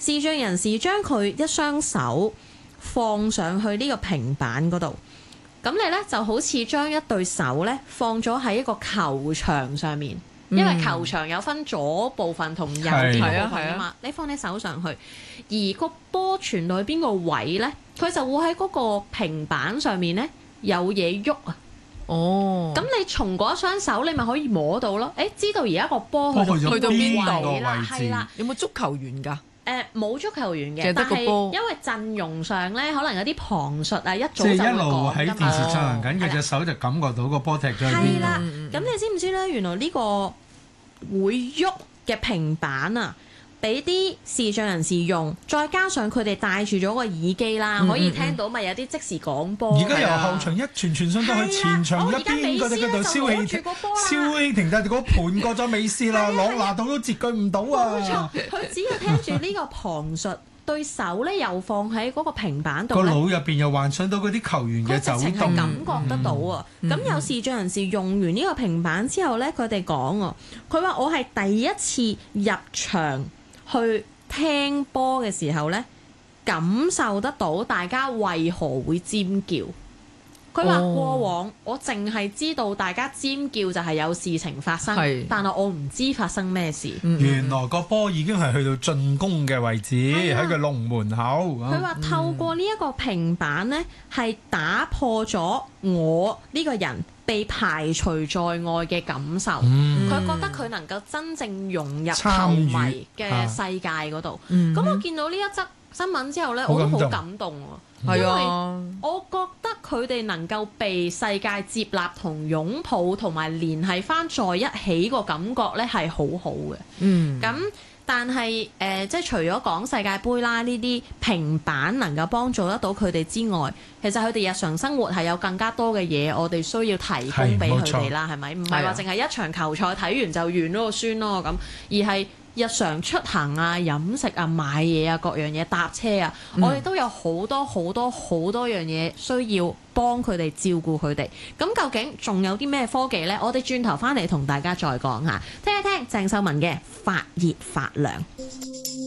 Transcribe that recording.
視障人士將佢一雙手放上去呢個平板嗰度，咁你呢就好似將一對手呢放咗喺一個球場上面，因為球場有分左部分同右邊部分啊嘛，你放你手上去，而個波傳到去邊個位呢，佢就會喺嗰個平板上面呢有嘢喐啊！ 哦， 咁你從嗰一雙手，你咪可以摸到咯。知道而家個波去到邊度啦，係啦。 有冇足球員㗎？ 冇足球員嘅， 淨係得個波。 因為陣容上咧，可能有啲旁述啊，一早即係就會一路喺電視進行緊，佢隻係啦手就感覺到個波踢咗去邊係啦， 度。 咁你知唔知咧？原來呢個會喐嘅平板啊，俾啲視障人士用，再加上佢哋戴住咗個耳機啦，可以聽到咪有啲即時廣播。 而家由後場一傳送到去前場一邊嗰度燒氣停，但係嗰盤過咗美斯啦，朗拿度都截佢唔到啊！ 冇錯，佢只要聽住呢個旁述，對手咧又放喺嗰個平板度咧， 個腦入邊又幻想到嗰啲球員嘅走佢直情係感覺得到啊！咁有視障人士用完呢個平板之後咧，佢哋講啊，佢話我係第一次入場去聽波嘅時候呢，感受得到大家為何會尖叫。佢話過往我淨係知道大家尖叫就係有事情發生，但係我唔知發生咩事。 原來個波已經係去到進攻嘅位置，喺佢龍門口。 佢話透過呢一個平板呢，係打破咗我呢個人被排除在外嘅感受。佢覺得佢能夠真正融入球迷嘅世界嗰度。咁我見到呢一則新聞之後呢，我都好感動喎。因為我覺得佢哋能夠被世界接納同擁抱同埋聯繫翻在一起個感覺呢係好好嘅。咁但係即係除咗講世界盃啦，呢啲平板能夠幫助得到佢哋之外，其實佢哋日常生活係有更加多嘅嘢，我哋需要提供俾佢哋啦，係咪？唔係話淨係一場球賽睇完就完咗個孫咯咁，而係日常出行啊、飲食啊、買嘢啊、各樣嘢搭車啊，我哋都有好多好多好多樣嘢需要幫佢哋照顧佢哋。咁究竟仲有啲咩科技呢？我哋轉頭翻嚟同大家再講下，聽一聽鄭秀文嘅發熱發涼。